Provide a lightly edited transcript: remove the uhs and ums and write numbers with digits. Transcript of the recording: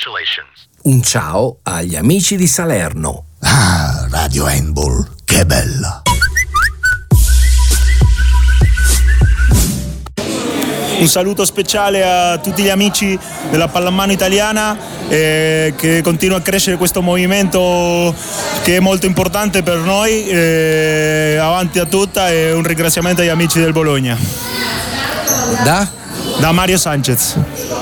Un ciao agli amici di Salerno. Ah, Radio Handball, che bella! Un saluto speciale a tutti gli amici della pallamano italiana, che continua a crescere questo movimento che è molto importante per noi, avanti a tutta, e un ringraziamento agli amici del Bologna. Da Mario Sanchez.